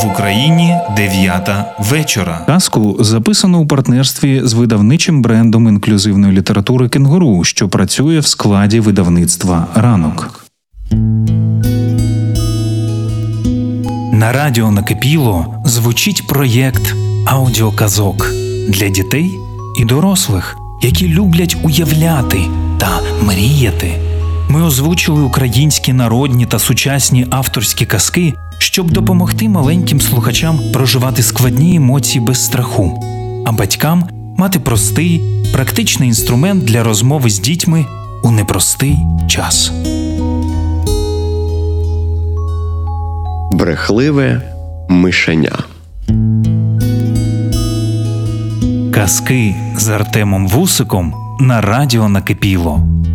В Україні 9 вечора. Казку записано у партнерстві з видавничим брендом інклюзивної літератури «Кенгуру», що працює в складі видавництва «Ранок». На радіо «Накипіло» звучить проєкт аудіоказок для дітей і дорослих, які люблять уявляти та мріяти. Ми озвучили українські народні та сучасні авторські казки, щоб допомогти маленьким слухачам проживати складні емоції без страху, а батькам мати простий, практичний інструмент для розмови з дітьми у непростий час. Брехливе мишеня. Казки з Артемом Вусиком на радіо «Накипіло».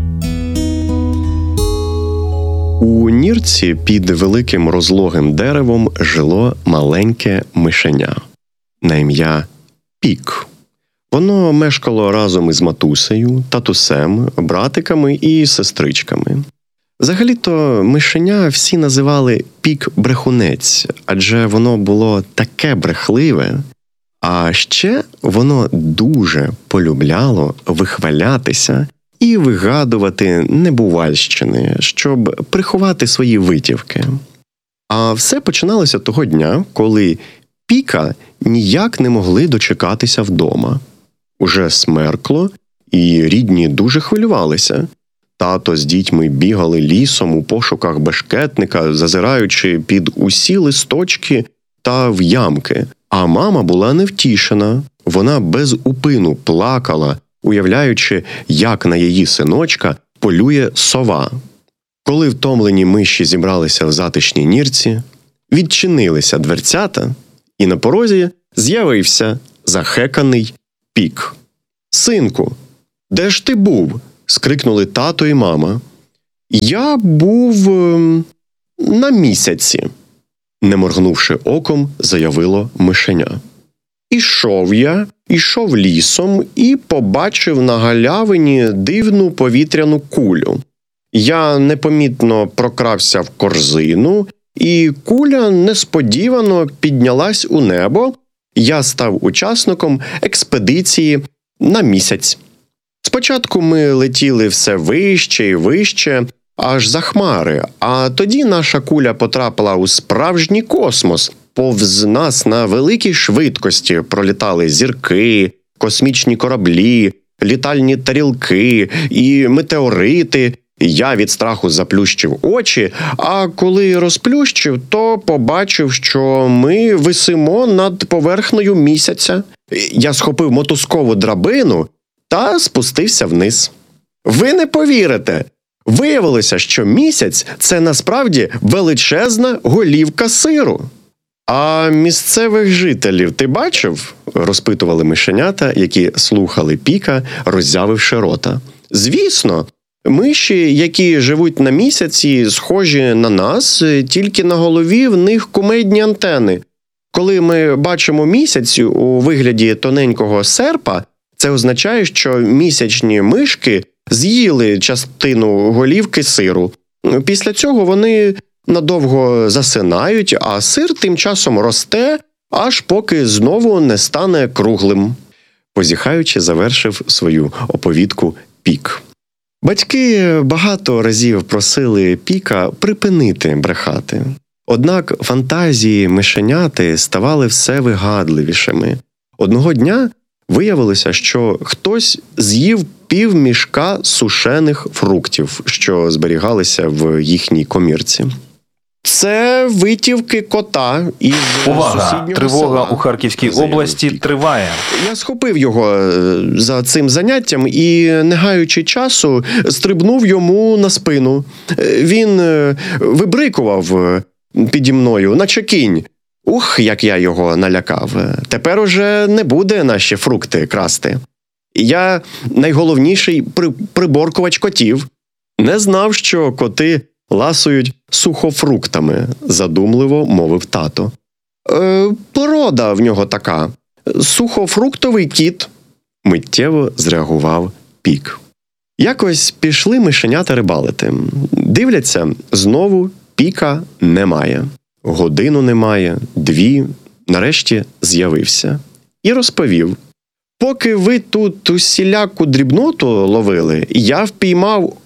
У нірці під великим розлогим деревом жило маленьке мишеня на ім'я Пік. Воно мешкало разом із матусею, татусем, братиками і сестричками. Взагалі-то мишеня всі називали Пік-брехунець, адже воно було таке брехливе. А ще воно дуже полюбляло вихвалятися і вигадувати небувальщини, щоб приховати свої витівки. А все починалося того дня, коли Піка ніяк не могли дочекатися вдома. Уже смеркло, і рідні дуже хвилювалися. Тато з дітьми бігали лісом у пошуках бешкетника, зазираючи під усі листочки та в ямки. А мама була невтішена. Вона без упину плакала, уявляючи, як на її синочка полює сова. Коли втомлені миші зібралися в затишній нірці, відчинилися дверцята, і на порозі з'явився захеканий Пік. «Синку, де ж ти був?» – скрикнули тато і мама. «Я був на місяці», – не моргнувши оком, заявило мишеня. Ішов лісом і побачив на галявині дивну повітряну кулю. Я непомітно прокрався в корзину, і куля несподівано піднялась у небо. Я став учасником експедиції на місяць. Спочатку ми летіли все вище і вище, аж за хмари, а тоді наша куля потрапила у справжній космос. Повз нас на великій швидкості пролітали зірки, космічні кораблі, літальні тарілки і метеорити. Я від страху заплющив очі, а коли розплющив, то побачив, що ми висимо над поверхнею місяця. Я схопив мотузкову драбину та спустився вниз. Ви не повірите! Виявилося, що місяць – це насправді величезна голівка сиру. «А місцевих жителів ти бачив?» – розпитували мишенята, які слухали Піка, роззявивши рота. «Звісно, миші, які живуть на місяці, схожі на нас, тільки на голові в них кумедні антени. Коли ми бачимо місяць у вигляді тоненького серпа, це означає, що місячні мишки з'їли частину голівки сиру. Після цього вони надовго засинають, а сир тим часом росте, аж поки знову не стане круглим». Позіхаючи, завершив свою оповідку Пік. Батьки багато разів просили Піка припинити брехати. Однак фантазії мишеняти ставали все вигадливішими. Одного дня виявилося, що хтось з'їв півмішка сушених фруктів, що зберігалися в їхній комірці. «Це витівки кота із Увага! сусіднього Тривога села», у Харківській заявив області Пік. триває. Я схопив його за цим заняттям і, не гаючи часу, стрибнув йому на спину. Він вибрикував піді мною, наче кінь. Ух, як я його налякав. Тепер уже не буде наші фрукти красти. Я найголовніший приборкувач котів. Не знав, що коти ласують сухофруктами, задумливо мовив тато. Порода в нього така. Сухофруктовий кіт. Миттєво зреагував Пік. Якось пішли мишенята рибалити. Дивляться, знову Піка немає. годину немає, 2, нарешті з'явився. І розповів: поки ви тут усіляку дрібноту ловили, я впіймав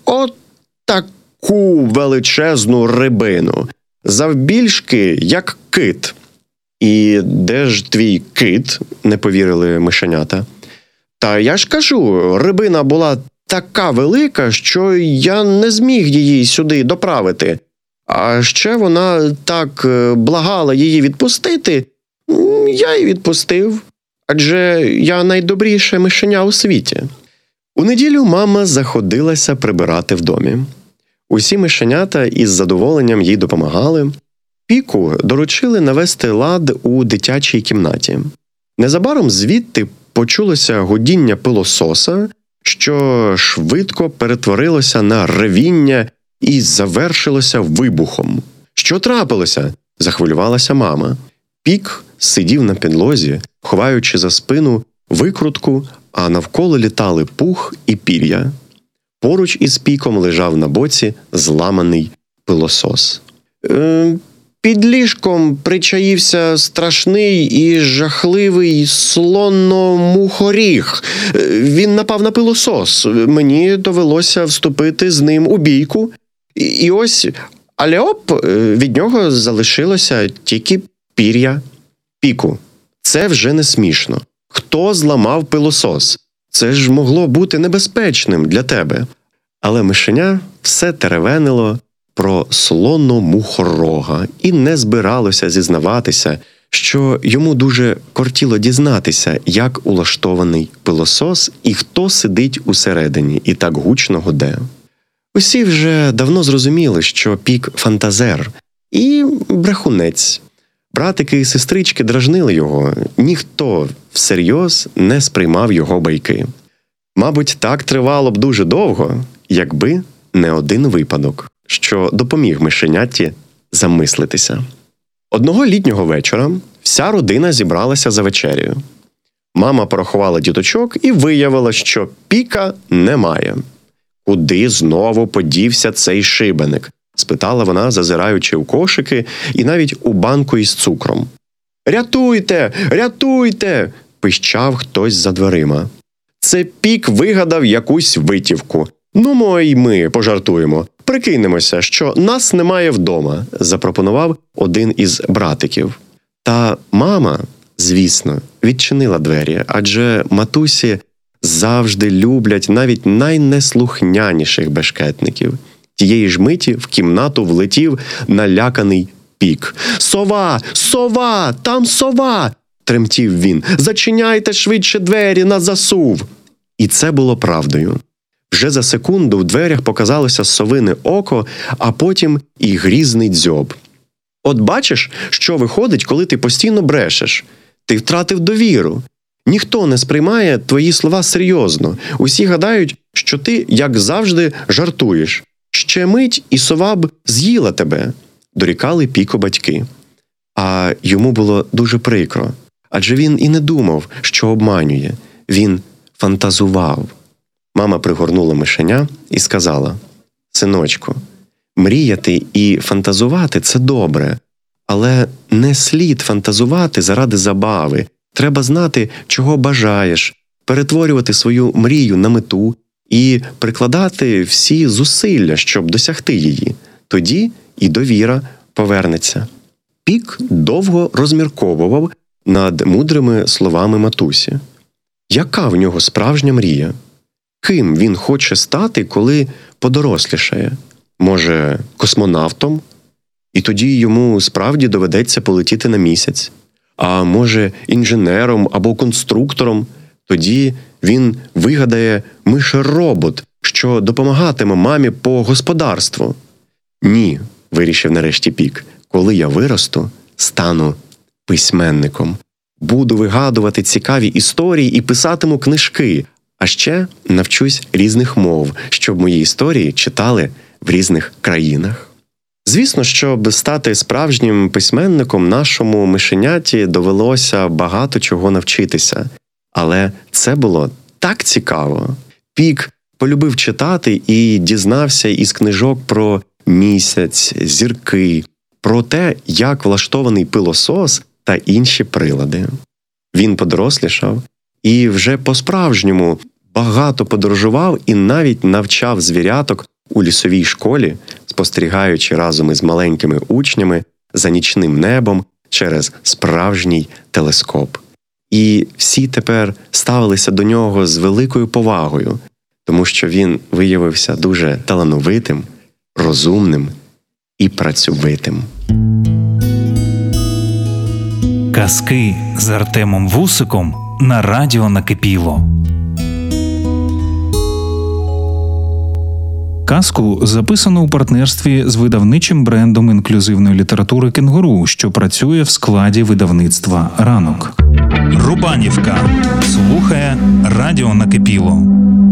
таку величезну рибину, завбільшки, як кит. І де ж твій кит? Не повірили мишенята. Та я ж кажу, рибина була така велика, що я не зміг її сюди доправити. А ще вона так благала її відпустити, я й відпустив. Адже я найдобріше мишеня у світі. У неділю мама заходилася прибирати в домі. Усі мишенята із задоволенням їй допомагали. Піку доручили навести лад у дитячій кімнаті. Незабаром звідти почулося гудіння пилососа, що швидко перетворилося на ревіння і завершилося вибухом. «Що трапилося?» – захвилювалася мама. Пік сидів на підлозі, ховаючи за спину викрутку, а навколо літали пух і пір'я. Поруч із Піком лежав на боці зламаний пилосос. Під ліжком причаївся страшний і жахливий слонно-мухоріг. Він напав на пилосос. Мені довелося вступити з ним у бійку. І ось, аля-оп, від нього залишилося тільки пір'я. Піку, це вже не смішно. Хто зламав пилосос? Це ж могло бути небезпечним для тебе. Але мишеня все теревенило про слоно-мухорога і не збиралося зізнаватися, що йому дуже кортіло дізнатися, як улаштований пилосос і хто сидить усередині і так гучно гуде. Усі вже давно зрозуміли, що Пік – фантазер і брехунець. Братики і сестрички дражнили його, ніхто всерйоз не сприймав його байки. Мабуть, так тривало б дуже довго, якби не один випадок, що допоміг мишеняті замислитися. Одного літнього вечора вся родина зібралася за вечерею. Мама порахувала діточок і виявила, що Піка немає. «Куди знову подівся цей шибеник?» – спитала вона, зазираючи у кошики і навіть у банку із цукром. «Рятуйте! Рятуйте!» – пищав хтось за дверима. «Це Пік вигадав якусь витівку. Ну, й ми пожартуємо. Прикинемося, що нас немає вдома», – запропонував один із братиків. Та мама, звісно, відчинила двері, адже матусі завжди люблять навіть найнеслухняніших бешкетників. Тієї ж миті в кімнату влетів наляканий Пік. «Сова! Сова! Там сова!» – тремтів він. «Зачиняйте швидше двері на засув!» І це було правдою. Вже за секунду в дверях показалося совине око, а потім і грізний дзьоб. «От бачиш, що виходить, коли ти постійно брешеш? Ти втратив довіру. Ніхто не сприймає твої слова серйозно. Усі гадають, що ти, як завжди, жартуєш. Ще мить, і сова б з'їла тебе», – дорікали Піку батьки. А йому було дуже прикро, адже він і не думав, що обманює. Він фантазував. Мама пригорнула мишеня і сказала: «Синочку, мріяти і фантазувати – це добре, але не слід фантазувати заради забави. Треба знати, чого бажаєш, перетворювати свою мрію на мету і прикладати всі зусилля, щоб досягти її. Тоді і довіра повернеться». Пік довго розмірковував над мудрими словами матусі. Яка в нього справжня мрія? Ким він хоче стати, коли подорослішає? Може, космонавтом? І тоді йому справді доведеться полетіти на місяць. А може, інженером або конструктором? Тоді він вигадає мишеробот, що допомагатиме мамі по господарству. «Ні», – вирішив нарешті Пік, – «коли я виросту, стану письменником. Буду вигадувати цікаві історії і писатиму книжки, а ще навчусь різних мов, щоб мої історії читали в різних країнах». Звісно, щоб стати справжнім письменником, нашому мишеняті довелося багато чого навчитися. Але це було так цікаво. Пік полюбив читати і дізнався із книжок про місяць, зірки, про те, як влаштований пилосос та інші прилади. Він подорослішав і вже по-справжньому багато подорожував і навіть навчав звіряток у лісовій школі, спостерігаючи разом із маленькими учнями за нічним небом через справжній телескоп. І всі тепер ставилися до нього з великою повагою, тому що він виявився дуже талановитим, розумним і працьовитим. Казки з Артемом Вусиком на радіо Накипіло. Казку записано у партнерстві з видавничим брендом інклюзивної літератури «Кенгуру», що працює в складі видавництва «Ранок». Рубанівка слухає радіо Накипіло.